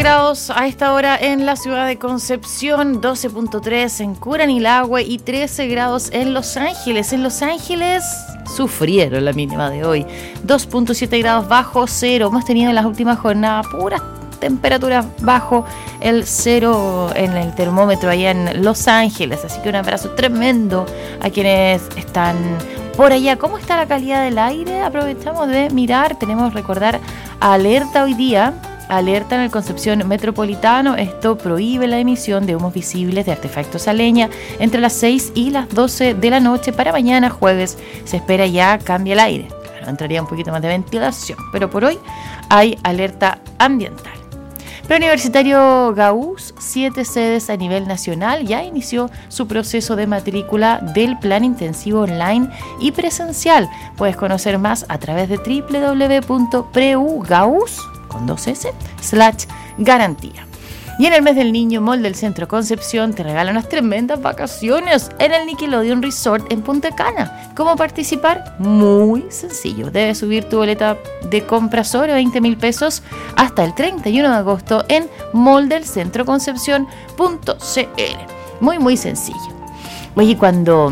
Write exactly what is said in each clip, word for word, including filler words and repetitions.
grados a esta hora en la ciudad de Concepción, doce punto tres en Curanilahue y trece grados en Los Ángeles. En Los Ángeles sufrieron la mínima de hoy, dos punto siete grados bajo cero. Hemos tenido en las últimas jornadas puras temperaturas bajo el cero en el termómetro allá en Los Ángeles. Así que un abrazo tremendo a quienes están por allá. ¿Cómo está la calidad del aire? Aprovechamos de mirar. Tenemos, recordar, alerta hoy día. Alerta en el Concepción Metropolitano. Esto prohíbe la emisión de humos visibles de artefactos a leña entre las seis y las doce de la noche. Para mañana jueves se espera ya cambie el aire. Claro, entraría un poquito más de ventilación, pero por hoy hay alerta ambiental. Preuniversitario Gauss, siete sedes a nivel nacional, ya inició su proceso de matrícula del plan intensivo online y presencial. Puedes conocer más a través de doble u doble u doble u punto preugauss con dos S, slash garantía. Y en el mes del niño, Mall del Centro Concepción te regala unas tremendas vacaciones en el Nickelodeon Resort en Punta Cana. ¿Cómo participar? Muy sencillo. Debes subir tu boleta de compra sobre veinte mil pesos hasta el treinta y uno de agosto en mall del centro concepción punto c l. Muy, muy sencillo. Oye, cuando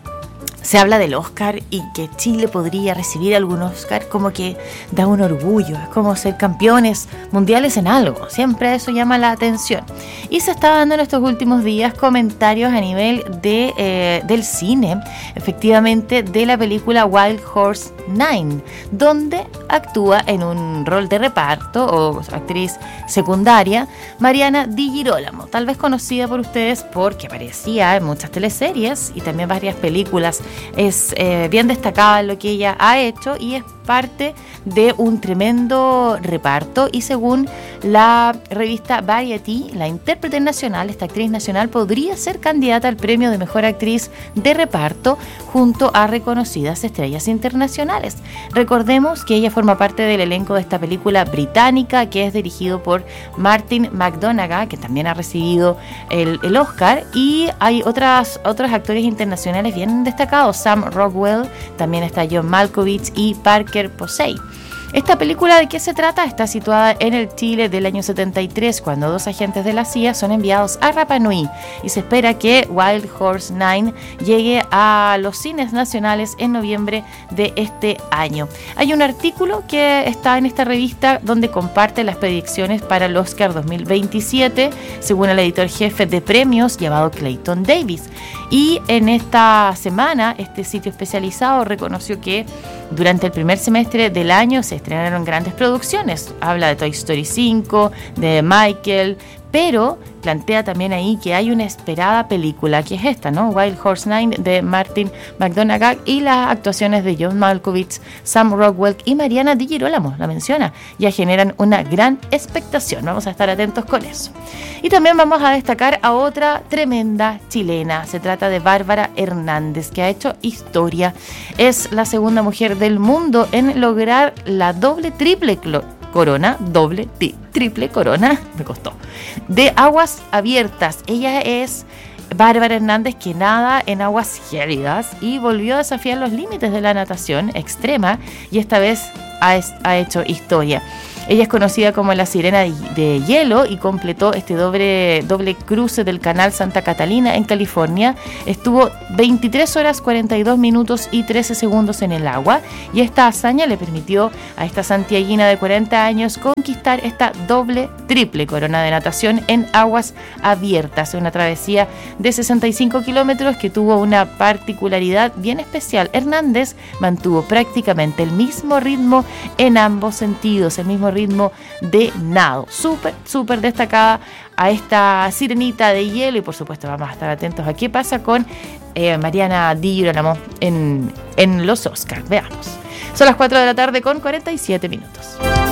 se habla del Oscar y que Chile podría recibir algún Oscar, como que da un orgullo, es como ser campeones mundiales en algo, siempre eso llama la atención. Y se está dando en estos últimos días comentarios a nivel de, eh, del cine, efectivamente, de la película Wild Horse nueve, donde actúa en un rol de reparto o actriz secundaria Mariana Di Girolamo, tal vez conocida por ustedes porque aparecía en muchas teleseries y también varias películas. Es eh, bien destacada en lo que ella ha hecho y es parte de un tremendo reparto, y según la revista Variety, la intérprete nacional, esta actriz nacional, podría ser candidata al premio de mejor actriz de reparto junto a reconocidas estrellas internacionales. Recordemos que ella forma parte del elenco de esta película británica que es dirigido por Martin McDonagh, que también ha recibido el, el Oscar, y hay otras, otros actores internacionales bien destacados, Sam Rockwell, también está John Malkovich y Parker Posey. ¿Esta película de qué se trata? Está situada en el Chile del año setenta y tres, cuando dos agentes de la C I A son enviados a Rapa Nui, y se espera que Wild Horse nueve llegue a los cines nacionales en noviembre de este año. Hay un artículo que está en esta revista donde comparte las predicciones para el Oscar dos mil veintisiete, según el editor jefe de premios llamado Clayton Davis. Y en esta semana, este sitio especializado reconoció que durante el primer semestre del año se estrenaron grandes producciones. Habla de Toy Story cinco, de Michael, pero plantea también ahí que hay una esperada película, que es esta, ¿no? Wild Horse nueve de Martin McDonagh, y las actuaciones de John Malkovich, Sam Rockwell y Mariana Di Girolamo, la menciona, ya generan una gran expectación. Vamos a estar atentos con eso. Y también vamos a destacar a otra tremenda chilena. Se trata de Bárbara Hernández, que ha hecho historia. Es la segunda mujer del mundo en lograr la doble triple clo- corona, doble, t- triple corona, me costó, de aguas abiertas. Ella es Bárbara Hernández, que nada en aguas gélidas y volvió a desafiar los límites de la natación extrema, y esta vez ha, ha hecho historia. Ella es conocida como la Sirena de, de Hielo y completó este doble, doble cruce del canal Santa Catalina en California. Estuvo veintitrés horas, cuarenta y dos minutos y trece segundos en el agua, y esta hazaña le permitió a esta santiaguina de cuarenta años conquistar esta doble triple corona de natación en aguas abiertas. Una travesía de sesenta y cinco kilómetros que tuvo una particularidad bien especial. Hernández mantuvo prácticamente el mismo ritmo en ambos sentidos, el mismo ritmo de nado. Súper, súper destacada a esta sirenita de hielo, y por supuesto vamos a estar atentos a qué pasa con eh, Mariana Di Girolamo en, en los Oscars. Veamos. Son las cuatro de la tarde con cuarenta y siete minutos.